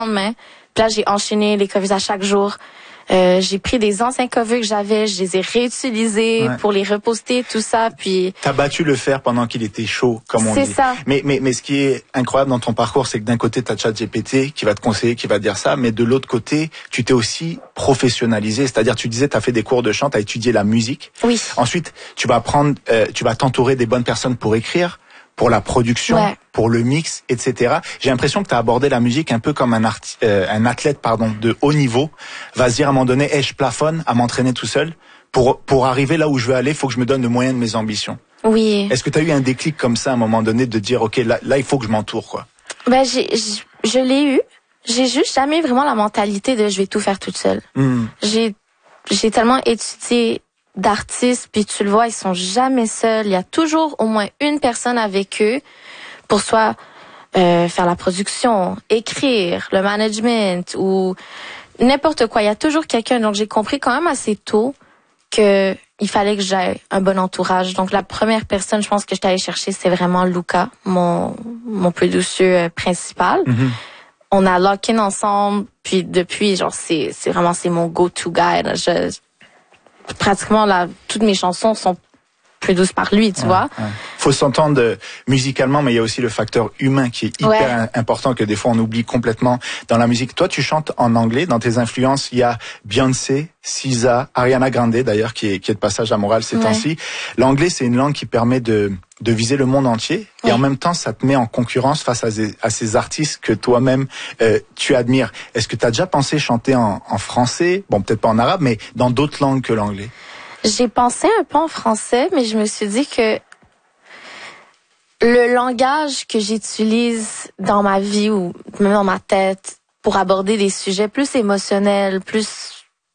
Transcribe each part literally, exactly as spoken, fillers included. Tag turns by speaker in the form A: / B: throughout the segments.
A: lendemain. Puis là, j'ai enchaîné les covers à chaque jour. Euh, j'ai pris des anciens covers que j'avais, je les ai réutilisés ouais. pour les reposter, tout ça. Puis
B: t'as battu le fer pendant qu'il était chaud, comme on
A: c'est
B: dit.
A: C'est ça.
B: Mais mais mais ce qui est incroyable dans ton parcours, c'est que d'un côté t'as ChatGPT qui va te conseiller, qui va te dire ça, mais de l'autre côté, tu t'es aussi professionnalisé. C'est-à-dire, tu disais, t'as fait des cours de chant, t'as étudié la musique.
A: Oui.
B: Ensuite, tu vas prendre, euh, tu vas t'entourer des bonnes personnes pour écrire, pour la production, ouais. pour le mix, et cetera. J'ai l'impression que tu as abordé la musique un peu comme un, arti- euh, un athlète pardon, de haut niveau va se dire à un moment donné, hey, je plafonne à m'entraîner tout seul. Pour, pour arriver là où je veux aller, il faut que je me donne le moyen de mes ambitions.
A: Oui.
B: Est-ce que tu as eu un déclic comme ça à un moment donné de dire, OK, là, là il faut que je m'entoure, quoi?
A: Ben, j'ai, j'ai, je l'ai eu. J'ai juste jamais vraiment la mentalité de je vais tout faire toute seule. Mm. J'ai, j'ai tellement étudié d'artistes, puis tu le vois, ils sont jamais seuls. Il y a toujours au moins une personne avec eux pour soit euh, faire la production, écrire, le management ou n'importe quoi. Il y a toujours quelqu'un. Donc, j'ai compris quand même assez tôt que il fallait que j'aie un bon entourage. Donc, la première personne, je pense que je suis allée chercher, c'est vraiment Luca, mon mon producer principal. Mm-hmm. On a lock-in ensemble, puis depuis, genre, c'est c'est vraiment c'est mon go-to guy. Là. Je pratiquement là, toutes mes chansons sont plus douces par lui, tu ouais, vois.
B: Ouais. Faut s'entendre musicalement, mais il y a aussi le facteur humain qui est hyper ouais. important que des fois on oublie complètement dans la musique. Toi, tu chantes en anglais. Dans tes influences, il y a Beyoncé, S Z A, Ariana Grande d'ailleurs qui est qui est de passage à Montréal ces ouais. temps-ci. L'anglais, c'est une langue qui permet de de viser le monde entier et ouais. en même temps, ça te met en concurrence face à ces, à ces artistes que toi-même euh, tu admires. Est-ce que tu as déjà pensé chanter en, en français, bon peut-être pas en arabe, mais dans d'autres langues que l'anglais?
A: J'ai pensé un peu en français, mais je me suis dit que le langage que j'utilise dans ma vie ou même dans ma tête pour aborder des sujets plus émotionnels, plus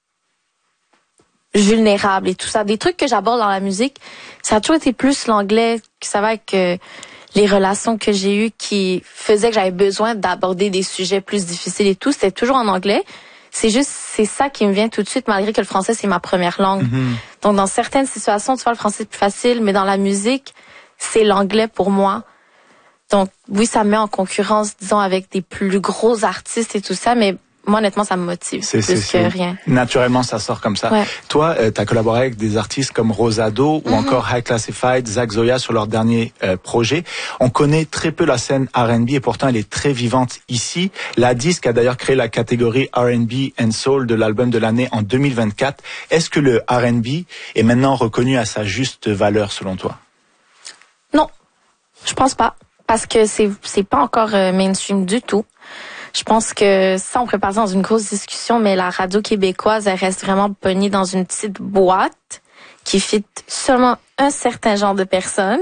A: vulnérables et tout ça, des trucs que j'aborde dans la musique, ça a toujours été plus l'anglais, ça va avec euh, les relations que j'ai eues qui faisaient que j'avais besoin d'aborder des sujets plus difficiles et tout, c'était toujours en anglais. C'est juste, c'est ça qui me vient tout de suite, malgré que le français, c'est ma première langue. Mm-hmm. Donc, dans certaines situations, tu vois, le français est plus facile, mais dans la musique, c'est l'anglais pour moi. Donc, oui, ça me met en concurrence, disons, avec des plus gros artistes et tout ça, mais moi, honnêtement, ça me motive
B: c'est,
A: plus
B: c'est,
A: que
B: c'est...
A: rien.
B: Naturellement, ça sort comme ça.
A: Ouais.
B: Toi, euh, tu as collaboré avec des artistes comme Rosado mm-hmm. ou encore High Classified, Zach Zoya sur leur dernier euh, projet. On connaît très peu la scène R and B et pourtant, elle est très vivante ici. La Disque a d'ailleurs créé la catégorie R and B and Soul de l'album de l'année en deux mille vingt-quatre. Est-ce que le R and B est maintenant reconnu à sa juste valeur selon toi?
A: Non, je pense pas. Parce que c'est c'est pas encore euh, mainstream du tout. Je pense que ça, on pourrait partir dans une grosse discussion, mais la radio québécoise, elle reste vraiment pognée dans une petite boîte qui fit seulement un certain genre de personnes,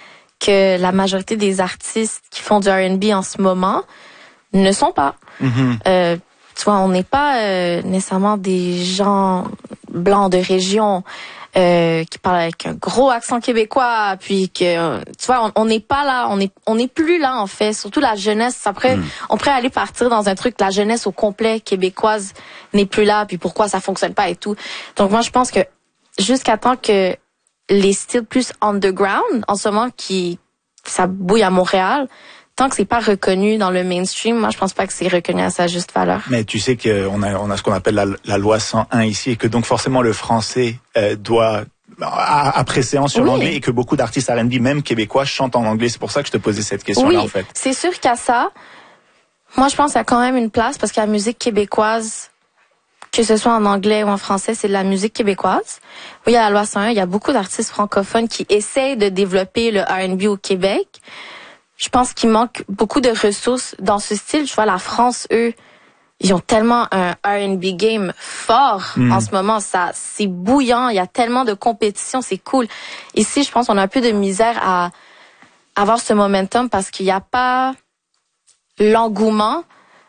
A: que la majorité des artistes qui font du R and B en ce moment ne sont pas. Mm-hmm. Euh, tu vois, on n'est pas euh, nécessairement des gens blancs de région euh, qui parlent avec un gros accent québécois, puis que euh, tu vois, on n'est pas là, on est on n'est plus là en fait. Surtout la jeunesse, après, mm. on pourrait aller partir dans un truc, la jeunesse au complet québécoise n'est plus là, puis pourquoi ça fonctionne pas et tout. Donc moi, je pense que jusqu'à temps que les styles plus underground, en ce moment qui ça bouille à Montréal, tant que c'est pas reconnu dans le mainstream, moi je pense pas que c'est reconnu à sa juste valeur.
B: Mais tu sais qu'on a on a ce qu'on appelle la, la loi cent un ici et que donc forcément le français euh, doit a, a préséance sur oui. l'anglais et que beaucoup d'artistes R and B même québécois chantent en anglais. C'est pour ça que je te posais cette question-là
A: oui,
B: en fait.
A: C'est sûr qu'à ça, moi je pense qu'il y a quand même une place parce que la musique québécoise, que ce soit en anglais ou en français, c'est de la musique québécoise. Oui, il y a la loi cent un, il y a beaucoup d'artistes francophones qui essayent de développer le R and B au Québec. Je pense qu'il manque beaucoup de ressources dans ce style. Je vois la France, eux, ils ont tellement un R and B game fort mmh. en ce moment. Ça, c'est bouillant. Il y a tellement de compétition. C'est cool. Ici, je pense qu'on a un peu de misère à avoir ce momentum parce qu'il n'y a pas l'engouement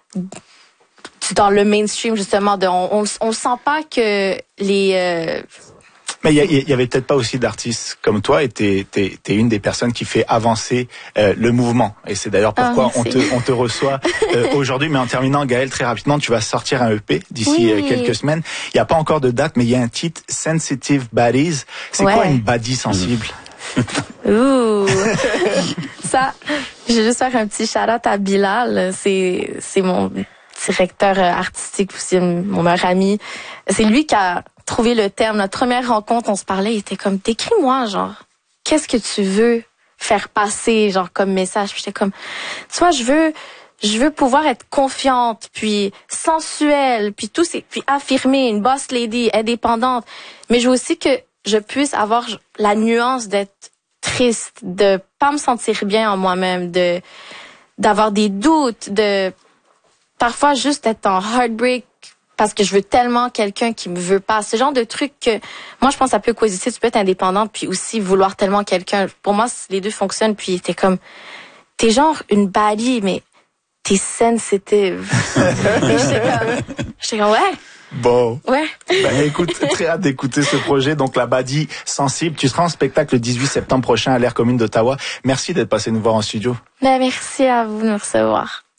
A: dans le mainstream, justement. De, on, on, on sent pas que les... Euh,
B: Mais il y, y avait peut-être pas aussi d'artistes comme toi, et t'es, t'es, t'es une des personnes qui fait avancer euh, le mouvement. Et c'est d'ailleurs pourquoi ah, on te, on te reçoit euh, aujourd'hui. Mais en terminant, Gaëlle, très rapidement, tu vas sortir un E P d'ici oui. euh, quelques semaines. Il y a pas encore de date, mais il y a un titre, Sensitive Baddies. C'est ouais. quoi une baddie sensible?
A: Ouh, ça, je vais juste faire un petit shout-out à Bilal. C'est, c'est mon directeur artistique aussi, mon meilleur ami. C'est lui qui a trouvé le terme. Notre première rencontre, on se parlait, il était comme, décris-moi, genre, qu'est-ce que tu veux faire passer, genre, comme message. Puis j'étais comme, tu vois, je veux, je veux pouvoir être confiante, puis sensuelle, puis tout, c'est, puis affirmer, une boss lady, indépendante. Mais je veux aussi que je puisse avoir la nuance d'être triste, de pas me sentir bien en moi-même, de, d'avoir des doutes, de, parfois juste être en heartbreak parce que je veux tellement quelqu'un qui me veut pas. Ce genre de truc que, moi, je pense que ça peut coexister. Tu peux être indépendante puis aussi vouloir tellement quelqu'un. Pour moi, les deux fonctionnent, puis t'es comme, t'es genre une baddie, mais t'es sensitive. J'étais comme, j'étais comme, ouais.
B: Bon.
A: Ouais.
B: Ben, écoute, très hâte d'écouter ce projet. Donc, la Baddie sensible. Tu seras en spectacle le dix-huit septembre prochain à l'Air Commune d'Ottawa. Merci d'être passé nous voir en studio.
A: Ben, merci à vous de me recevoir.